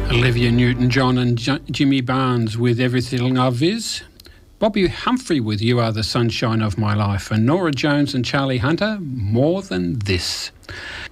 Olivia Newton-John and Jimmy Barnes with Everything Love Is. Bobby Humphrey with You Are the Sunshine of My Life. And Nora Jones and Charlie Hunter, More Than This.